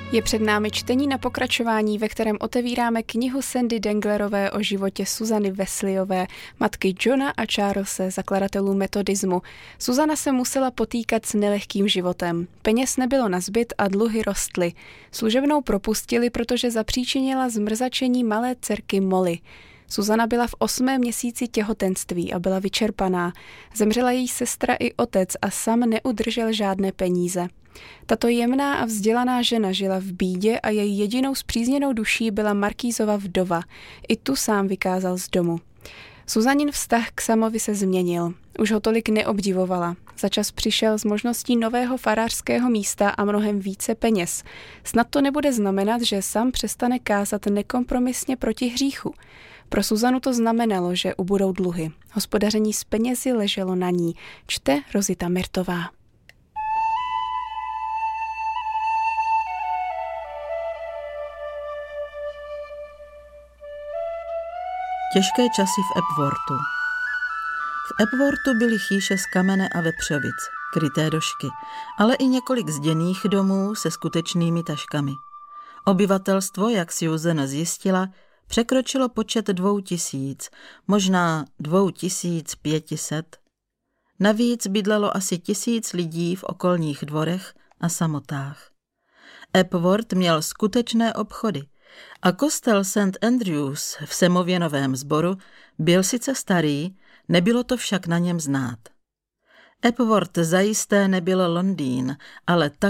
Je před námi čtení na pokračování, ve kterém otevíráme knihu Sandy Denglerové o životě Susany Wesleyové, matky Johna a Charlese, zakladatelů metodismu. Susana se musela potýkat s nelehkým životem. Peněz nebylo nazbyt a dluhy rostly. Služebnou propustili, protože zapříčinila zmrzačení malé dcerky Molly. Susana byla v 8. měsíci těhotenství a byla vyčerpaná. Zemřela její sestra i otec a sam neudržel žádné peníze. Tato jemná a vzdělaná žena žila v bídě a její jedinou spřízněnou duší byla Markýzova vdova. I tu sám vykázal z domu. Susanin vztah k Samovi se změnil. Už ho tolik neobdivovala. Začas přišel s možností nového farářského místa a mnohem více peněz. Snad to nebude znamenat, že Sam přestane kázat nekompromisně proti hříchu. Pro Susanu to znamenalo, že ubudou dluhy. Hospodaření s penězi leželo na ní. Čte Rozita Mirtová. Těžké časy v Epworthu. V Epworthu byly chýše z kamene a vepřovic, kryté došky, ale i několik zděných domů se skutečnými taškami. Obyvatelstvo, jak Susan zjistila, překročilo počet 2000, možná 2500. Navíc bydlelo asi 1000 lidí v okolních dvorech a samotách. Epworth měl skutečné obchody a kostel St. Andrews v Samově Novém Sboru byl sice starý, nebylo to však na něm znát. Epworth zajisté nebyl Londýn, ale tak